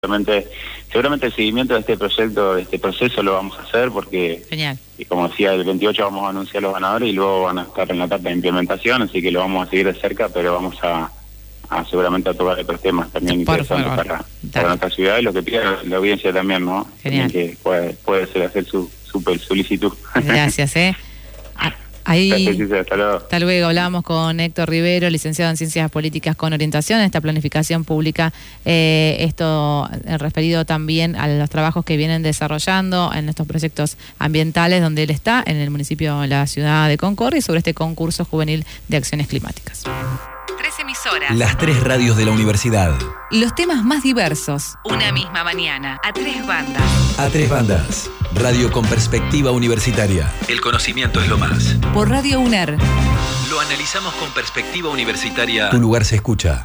Seguramente el seguimiento de este proyecto, de este proceso lo vamos a hacer porque, genial. Y como decía, el 28 vamos a anunciar los ganadores y luego van a estar en la etapa de implementación, así que lo vamos a seguir de cerca, pero vamos a seguramente a tocar otros temas también interesantes para nuestra ciudad y lo que pide la audiencia también, ¿no? Genial. Que puede ser hacer su solicitud. Gracias, Ahí, hasta luego. Hablábamos con Héctor Rivero, licenciado en Ciencias Políticas con orientación en esta planificación pública, esto referido también a los trabajos que vienen desarrollando en estos proyectos ambientales donde él está, en el municipio de la ciudad de Concordia, y sobre este concurso juvenil de acciones climáticas. 3 emisoras. Las 3 radios de la universidad. Los temas más diversos. Una misma mañana. A 3 bandas. A 3 bandas. Radio con perspectiva universitaria. El conocimiento es lo más. Por Radio UNER. Lo analizamos con perspectiva universitaria. Tu lugar se escucha.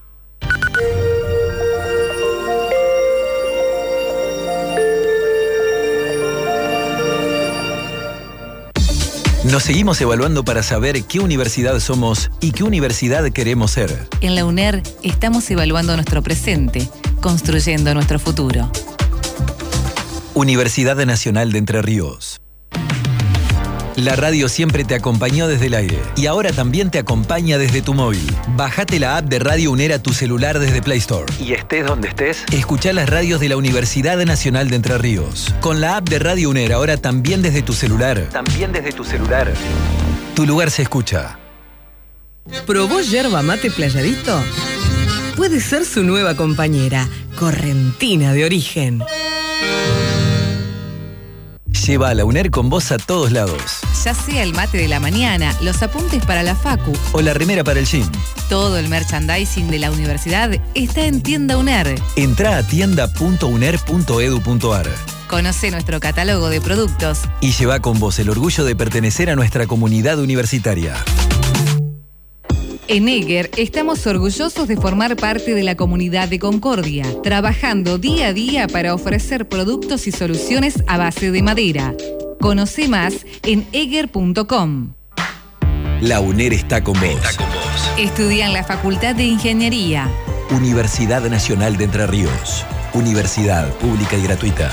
Nos seguimos evaluando para saber qué universidad somos y qué universidad queremos ser. En la UNER estamos evaluando nuestro presente, construyendo nuestro futuro. Universidad Nacional de Entre Ríos. La radio siempre te acompañó desde el aire y ahora también te acompaña desde tu móvil. Bájate la app de Radio UNER a tu celular desde Play Store. Y estés donde estés, escuchá las radios de la Universidad Nacional de Entre Ríos. Con la app de Radio UNER ahora también desde tu celular. Tu lugar se escucha. ¿Probó yerba mate Playadito? Puede ser su nueva compañera, correntina de origen. Lleva a la UNER con vos a todos lados. Ya sea el mate de la mañana, los apuntes para la facu o la remera para el gym. Todo el merchandising de la universidad está en Tienda UNER. Entrá a tienda.uner.edu.ar. Conoce nuestro catálogo de productos y lleva con vos el orgullo de pertenecer a nuestra comunidad universitaria. En Eger estamos orgullosos de formar parte de la comunidad de Concordia, trabajando día a día para ofrecer productos y soluciones a base de madera. Conoce más en eger.com. La UNER está con vos. Estudia en la Facultad de Ingeniería. Universidad Nacional de Entre Ríos. Universidad pública y gratuita.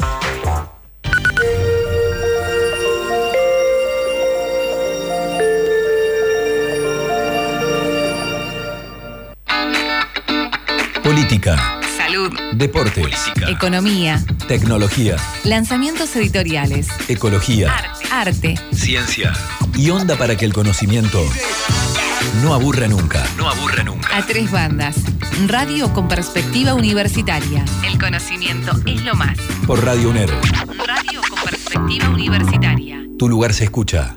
Política. Salud. Deportes. Política. Economía. Tecnología. Lanzamientos editoriales. Ecología. Arte. Ciencia. Y onda para que el conocimiento no aburra nunca. A 3 bandas. Radio con perspectiva universitaria. El conocimiento es lo más. Por Radio UNER. Radio con perspectiva universitaria. Tu lugar se escucha.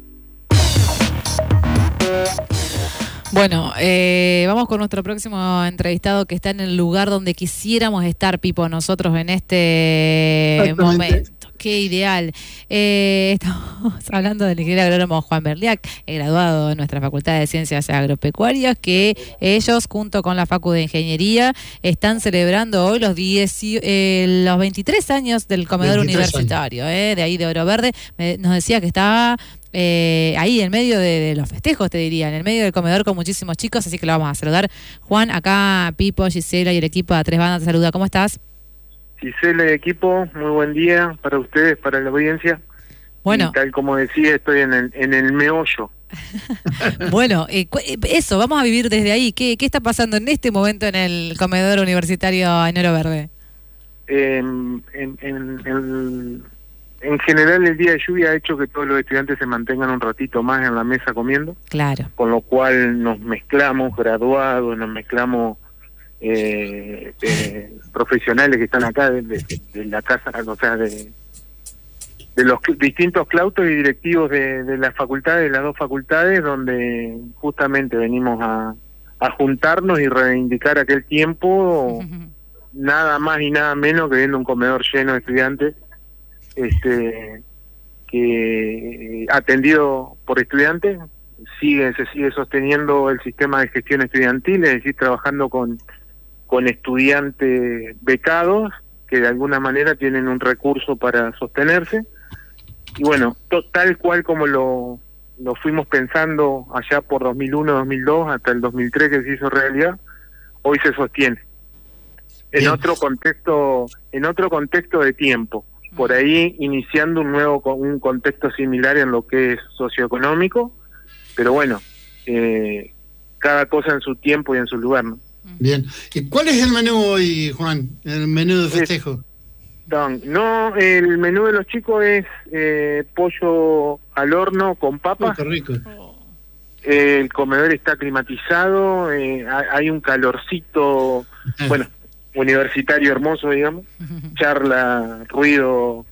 Bueno, vamos con nuestro próximo entrevistado que está en el lugar donde quisiéramos estar, Pipo, nosotros en este momento. Qué ideal. Estamos hablando del ingeniero agrónomo Juan Berliak, graduado de nuestra Facultad de Ciencias Agropecuarias, que ellos, junto con la Facu de Ingeniería, están celebrando hoy los 23 años del comedor universitario, de ahí de Oro Verde. Nos decía que estaba ahí en medio de los festejos, te diría, en el medio del comedor con muchísimos chicos, así que lo vamos a saludar. Juan, acá Pipo, Gisela y el equipo de A 3 Bandas te saluda. ¿Cómo estás? Gisela y equipo, muy buen día para ustedes, para la audiencia. Bueno, y tal como decía, estoy en el meollo. Bueno, eso, vamos a vivir desde ahí. ¿Qué está pasando en este momento en el comedor universitario en Oro Verde? En general, el día de lluvia ha hecho que todos los estudiantes se mantengan un ratito más en la mesa comiendo. Claro. Con lo cual nos mezclamos graduados, nos mezclamos profesionales que están acá de la casa, o sea, de los distintos claustros y directivos de las facultades, de las 2 facultades, donde justamente venimos a juntarnos y reivindicar aquel tiempo, nada más y nada menos que viendo un comedor lleno de estudiantes, que atendido por estudiantes, se sigue sosteniendo el sistema de gestión estudiantil, es decir, trabajando con estudiantes becados que de alguna manera tienen un recurso para sostenerse. Y bueno, tal cual como lo fuimos pensando allá por 2001, 2002, hasta el 2003 que se hizo realidad, hoy se sostiene. en otro contexto de tiempo, por ahí iniciando un contexto similar en lo que es socioeconómico, pero bueno, cada cosa en su tiempo y en su lugar, ¿no? Bien. ¿Y cuál es el menú hoy, Juan? El menú de festejo. No, el menú de los chicos es pollo al horno con papas. Qué rico. El comedor está climatizado, hay un calorcito, bueno, universitario hermoso, digamos, charla, ruido,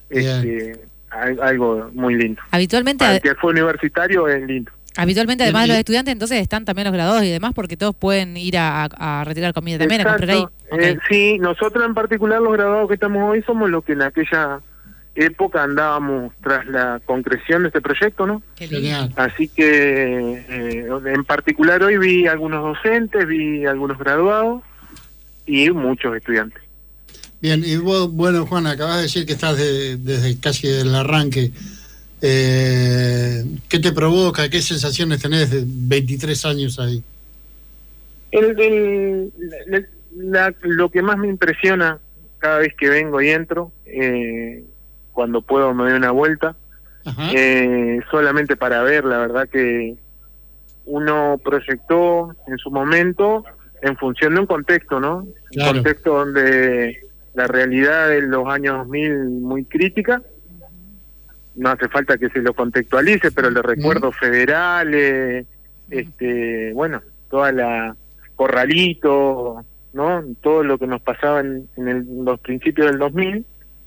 algo muy lindo. Habitualmente, para el que fue universitario es lindo. Habitualmente, además de los estudiantes, entonces están también los graduados y demás, porque todos pueden ir a retirar comida también, Exacto. a comprar ahí. Okay. Sí, nosotros en particular, los graduados que estamos hoy, somos los que en aquella época andábamos tras la concreción de este proyecto, ¿no? Genial. Así que, en particular hoy vi algunos docentes, vi algunos graduados y muchos estudiantes. Bien, y vos, bueno, Juan, acabas de decir que estás desde casi el arranque. ¿Qué te provoca? ¿Qué sensaciones tenés de 23 años ahí? Lo que más me impresiona cada vez que vengo y entro, cuando puedo me doy una vuelta, solamente para ver, la verdad que uno proyectó en su momento en función de un contexto, ¿no? Claro. Un contexto donde la realidad de los años 2000 muy crítica. No hace falta que se lo contextualice, pero los recuerdos federales, bueno, toda la Corralito, ¿no? Todo lo que nos pasaba en los principios del 2000,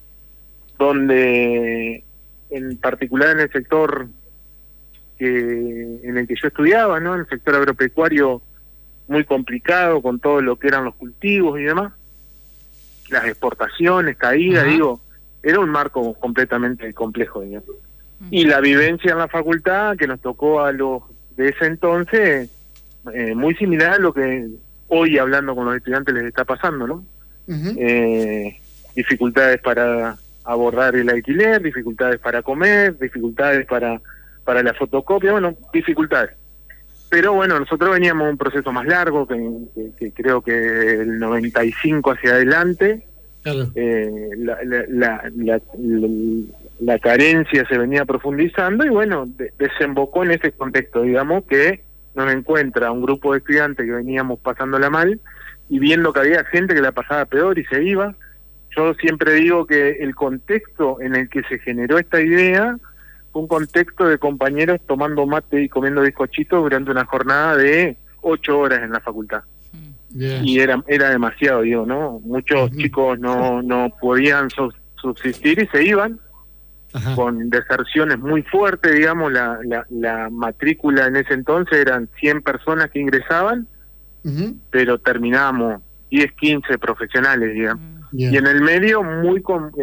donde en particular en el sector en el que yo estudiaba, ¿no? En el sector agropecuario, muy complicado con todo lo que eran los cultivos y demás, las exportaciones, caídas, era un marco completamente complejo, digamos. Y la vivencia en la facultad que nos tocó a los de ese entonces, muy similar a lo que hoy, hablando con los estudiantes, les está pasando, ¿no? Dificultades para abordar el alquiler, dificultades para comer, dificultades para la fotocopia, bueno, dificultades. Pero bueno, nosotros veníamos un proceso más largo, que creo que el 95 hacia adelante. Claro. La carencia se venía profundizando y bueno, desembocó en ese contexto, digamos, que nos encuentra un grupo de estudiantes que veníamos pasándola mal y viendo que había gente que la pasaba peor y se iba. Yo siempre digo que el contexto en el que se generó esta idea fue un contexto de compañeros tomando mate y comiendo bizcochitos durante una jornada de 8 horas en la facultad. Bien. Y era demasiado, digo, ¿no? Muchos chicos no podían subsistir y se iban. Con deserciones muy fuertes, digamos. La matrícula en ese entonces eran 100 personas que ingresaban, pero terminábamos 10, 15 profesionales, digamos. Y en el medio muy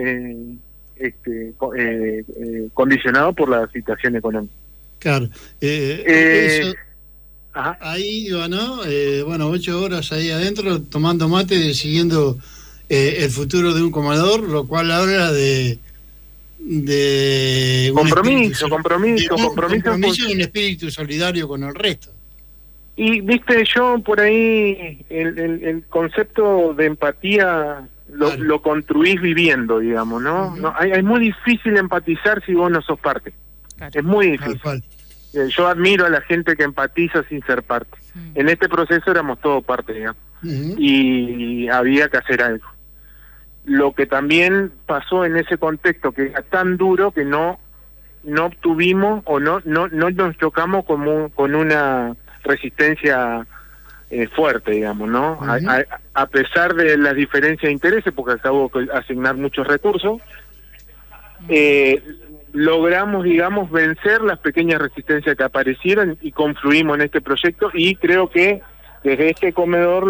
condicionado por la situación económica. Claro. Eso... Ahí iba, ¿no? Bueno, 8 horas ahí adentro tomando mate, decidiendo el futuro de un comedor, lo cual habla de compromiso y un espíritu solidario con el resto. Y viste, yo por ahí el concepto de empatía lo construís viviendo, digamos, ¿no? Es muy difícil empatizar si vos no sos parte. Es muy difícil. Yo admiro a la gente que empatiza sin ser parte. En este proceso éramos todos parte, digamos. Y había que hacer algo. Lo que también pasó en ese contexto, que era tan duro que no obtuvimos o no nos chocamos con una resistencia fuerte, digamos, ¿no? A pesar de las diferencias de intereses, porque acabo de asignar muchos recursos, logramos, digamos, vencer las pequeñas resistencias que aparecieron y confluimos en este proyecto, y creo que desde este comedor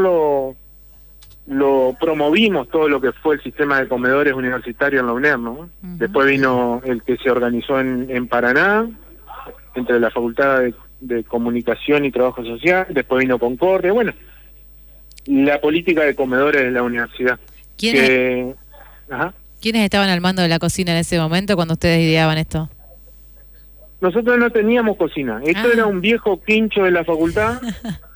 lo promovimos, todo lo que fue el sistema de comedores universitarios en la UNER, ¿no? Después vino el que se organizó en Paraná, entre la Facultad de Comunicación y Trabajo Social, después vino Concordia, bueno, la política de comedores de la universidad. ¿Quiénes estaban al mando de la cocina en ese momento cuando ustedes ideaban esto? Nosotros no teníamos cocina, esto era un viejo quincho de la facultad,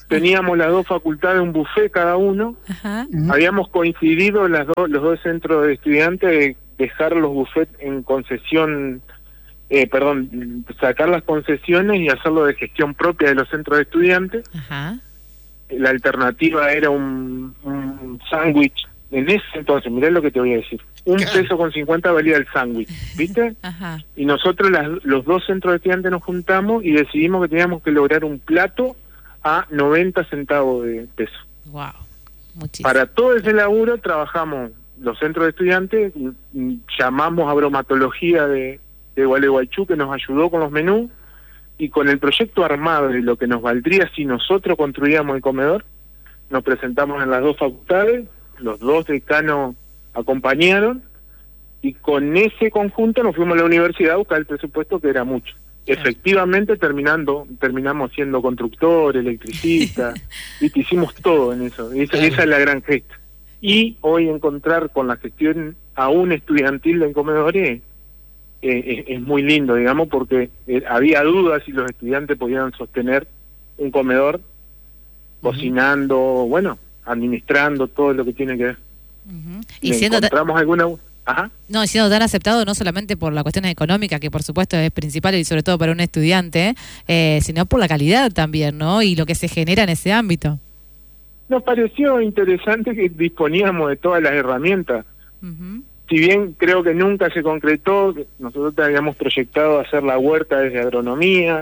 teníamos las dos facultades un buffet cada uno. Ajá. Habíamos coincidido los dos centros de estudiantes de dejar los buffets en concesión, sacar las concesiones y hacerlo de gestión propia de los centros de estudiantes. Ajá. La alternativa era un sándwich. En ese entonces, mirá lo que te voy a decir, $1.50 valía el sándwich, ¿viste? Ajá. Y nosotros los dos centros de estudiantes nos juntamos y decidimos que teníamos que lograr un plato a 90 centavos de peso. Wow, muchísimo. Para todo ese laburo trabajamos los centros de estudiantes, llamamos a bromatología de Gualeguaychú, que nos ayudó con los menús, y con el proyecto armado de lo que nos valdría si nosotros construíamos el comedor, nos presentamos en las dos facultades, los dos decanos acompañaron, y con ese conjunto nos fuimos a la universidad a buscar el presupuesto, que era mucho. Efectivamente terminamos siendo constructor, electricista, ¿viste? Hicimos todo en eso, esa es la gran gesta. Y hoy encontrar con la gestión aún estudiantil en comedores es muy lindo, digamos, porque había dudas si los estudiantes podían sostener un comedor cocinando, bueno, administrando todo lo que tiene que ver. Y siendo encontramos alguna... Ajá. No, siendo tan aceptado no solamente por las cuestiones económicas, que por supuesto es principal y sobre todo para un estudiante, sino por la calidad también, ¿no? Y lo que se genera en ese ámbito. Nos pareció interesante que disponíamos de todas las herramientas. Si bien creo que nunca se concretó, nosotros habíamos proyectado hacer la huerta desde agronomía,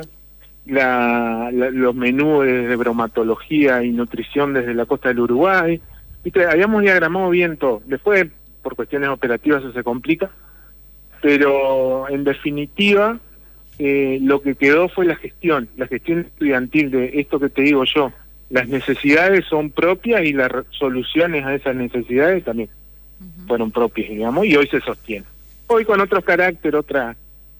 los menús desde bromatología y nutrición desde la costa del Uruguay. ¿Viste? Habíamos diagramado bien todo. Después, por cuestiones operativas, eso se complica. Pero, en definitiva, lo que quedó fue la gestión estudiantil de esto que te digo yo. Las necesidades son propias y las soluciones a esas necesidades también fueron propias, digamos, y hoy se sostiene. Hoy con otro carácter, otra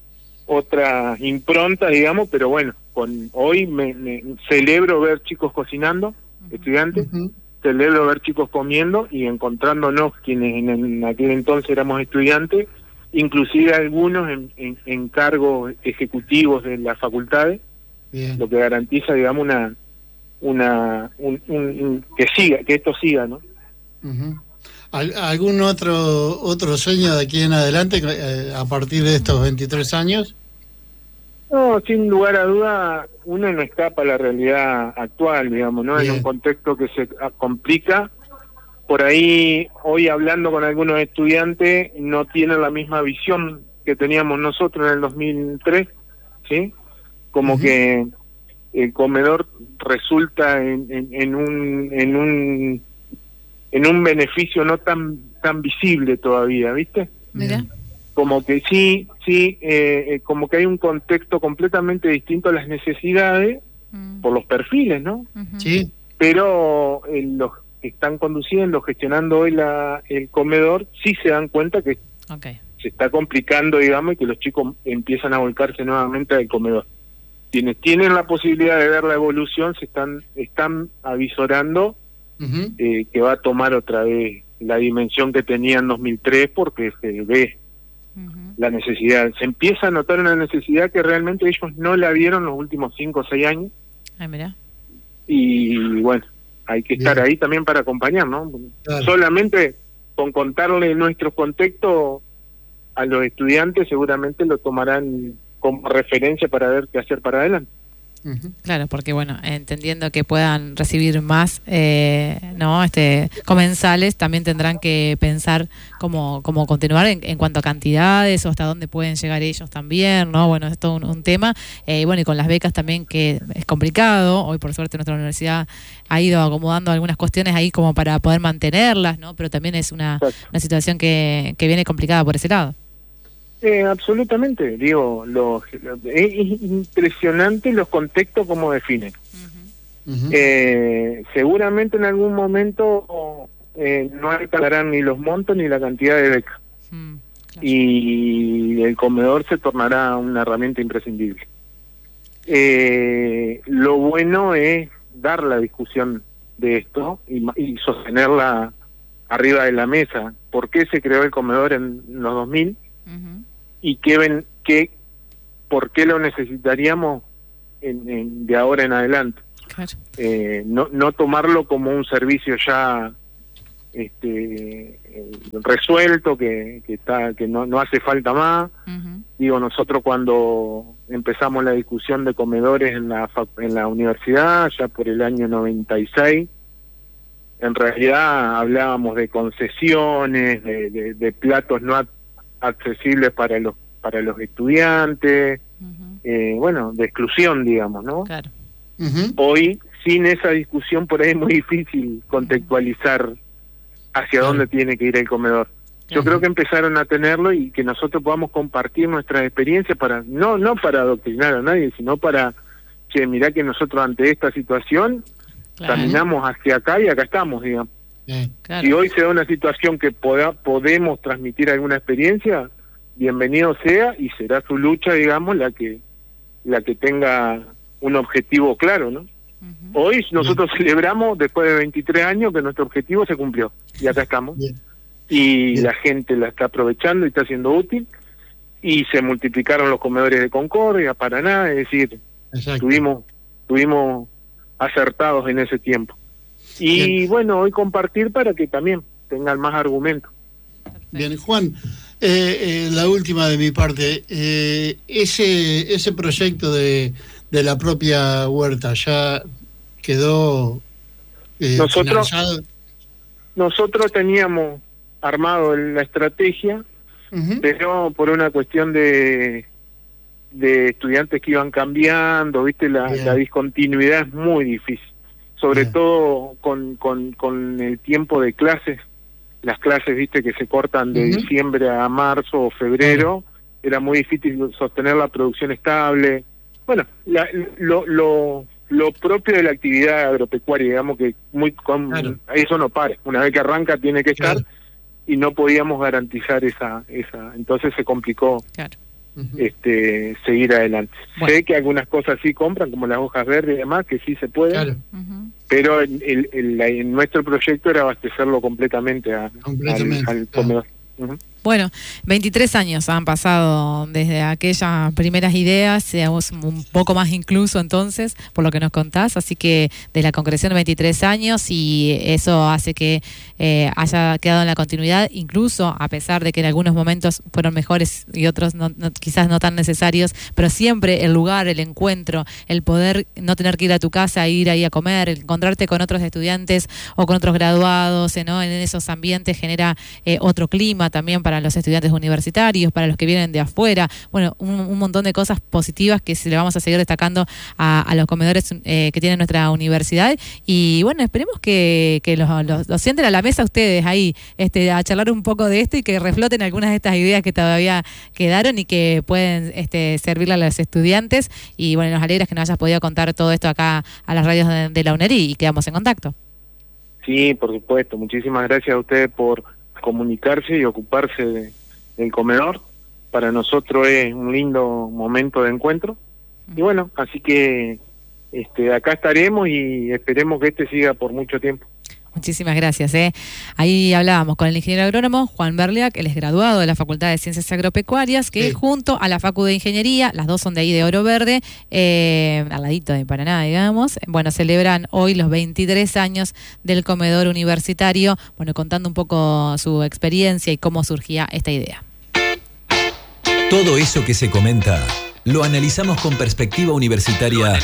impronta, digamos, pero bueno, hoy me celebro ver chicos cocinando, estudiantes, celebro ver chicos comiendo y encontrándonos quienes en aquel entonces éramos estudiantes, inclusive algunos en cargos ejecutivos de las facultades, lo que garantiza, digamos, que esto siga, ¿no? ¿Algún otro sueño de aquí en adelante a partir de estos 23 años? No, sin lugar a duda, uno no escapa a la realidad actual, digamos, ¿no? En un contexto que se complica. Por ahí, hoy hablando con algunos estudiantes, no tienen la misma visión que teníamos nosotros en el 2003, ¿sí? Como que el comedor resulta en un beneficio no tan visible todavía, ¿viste? Mira. Como que sí, como que hay un contexto completamente distinto a las necesidades por los perfiles, ¿no? Sí. Pero los que están conduciendo, gestionando hoy el comedor, sí se dan cuenta que se está complicando, digamos, y que los chicos empiezan a volcarse nuevamente al comedor. Quienes tienen la posibilidad de ver la evolución se están avisorando que va a tomar otra vez la dimensión que tenía en 2003, porque se ve la necesidad, se empieza a notar una necesidad que realmente ellos no la vieron los últimos 5 o 6 años. Mira. Y bueno, hay que estar ahí también para acompañar, ¿no? Claro. Solamente con contarle nuestro contexto a los estudiantes seguramente lo tomarán como referencia para ver qué hacer para adelante. Claro, porque bueno, entendiendo que puedan recibir más comensales, también tendrán que pensar cómo continuar en cuanto a cantidades o hasta dónde pueden llegar ellos también, ¿no? Bueno, es todo un tema. Bueno, y con las becas también, que es complicado. Hoy, por suerte, nuestra universidad ha ido acomodando algunas cuestiones ahí como para poder mantenerlas, ¿no? Pero también es una situación que viene complicada por ese lado. Absolutamente, digo, es impresionante los contextos como definen. Seguramente en algún momento no alcanzarán ni los montos ni la cantidad de becas. Claro. Y el comedor se tornará una herramienta imprescindible. Lo bueno es dar la discusión de esto y sostenerla arriba de la mesa. ¿Por qué se creó el comedor en los 2000? ¿Y por qué lo necesitaríamos de ahora en adelante? Claro. No tomarlo como un servicio ya resuelto, que no hace falta más. Uh-huh. Digo, nosotros cuando empezamos la discusión de comedores en la universidad, ya por el año 96, en realidad hablábamos de concesiones, de platos no accesibles para los estudiantes, uh-huh. De exclusión, digamos, ¿no? Claro. Uh-huh. Hoy, sin esa discusión, por ahí es muy difícil contextualizar hacia dónde tiene que ir el comedor. Yo creo que empezaron a tenerlo y que nosotros podamos compartir nuestras experiencias para no para adoctrinar a nadie, sino para que mirá que nosotros ante esta situación caminamos hacia acá y acá estamos, digamos. Claro. Si hoy se da una situación que podemos transmitir alguna experiencia, bienvenido sea, y será su lucha, digamos, la que tenga un objetivo claro, ¿no? Uh-huh. Hoy nosotros celebramos, después de 23 años, que nuestro objetivo se cumplió, y acá estamos. Bien. Y la gente la está aprovechando y está siendo útil, y se multiplicaron los comedores de Concordia, Paraná, es decir, tuvimos acertados en ese tiempo. Y Bien. bueno, hoy compartir para que también tengan más argumentos. Bien, Juan, la última de mi parte, ese proyecto de la propia huerta ya quedó finalizado. Nosotros teníamos armado la estrategia, Uh-huh. pero por una cuestión de estudiantes que iban cambiando, viste, la discontinuidad es muy difícil, sobre todo con el tiempo de clases. Las clases, viste, que se cortan de Uh-huh. diciembre a marzo o febrero, era muy difícil sostener la producción estable. Bueno, lo propio de la actividad agropecuaria, digamos que eso no para. Una vez que arranca tiene que estar, y no podíamos garantizar esa entonces se complicó. Claro. Uh-huh. Seguir adelante. Bueno. Sé que algunas cosas sí compran, como las hojas verdes y demás, que sí se puede. Claro. Uh-huh. Pero en nuestro proyecto era abastecerlo completamente al comedor. Uh-huh. Bueno, 23 años han pasado desde aquellas primeras ideas, seamos un poco más incluso entonces, por lo que nos contás, así que de la concreción 23 años, y eso hace que haya quedado en la continuidad, incluso a pesar de que en algunos momentos fueron mejores y otros quizás no tan necesarios, pero siempre el lugar, el encuentro, el poder no tener que ir a tu casa, ir ahí a comer, encontrarte con otros estudiantes o con otros graduados, ¿no? En esos ambientes genera otro clima también para los estudiantes universitarios, para los que vienen de afuera. Bueno, un montón de cosas positivas que se le vamos a seguir destacando a los comedores que tiene nuestra universidad. Y bueno, esperemos que los sienten a la mesa ustedes ahí, a charlar un poco de esto y que refloten algunas de estas ideas que todavía quedaron y que pueden servirle a los estudiantes. Y bueno, nos alegra que nos hayas podido contar todo esto acá a las radios de la UNER y quedamos en contacto. Sí, por supuesto. Muchísimas gracias a ustedes por comunicarse y ocuparse del comedor. Para nosotros es un lindo momento de encuentro. Y bueno, así que acá estaremos y esperemos que siga por mucho tiempo. Muchísimas gracias. Ahí hablábamos con el ingeniero agrónomo Juan Berliak, él es graduado de la Facultad de Ciencias Agropecuarias, que junto a la Facu de Ingeniería, las dos son de ahí de Oro Verde, al ladito de Paraná, digamos, bueno, celebran hoy los 23 años del comedor universitario, bueno, contando un poco su experiencia y cómo surgía esta idea. Todo eso que se comenta, lo analizamos con perspectiva universitaria.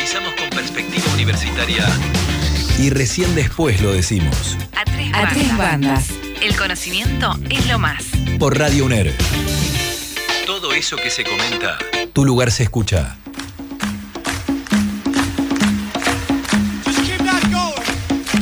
Y recién después lo decimos. A tres bandas. El conocimiento es lo más. Por Radio UNER. Todo eso que se comenta, tu lugar se escucha.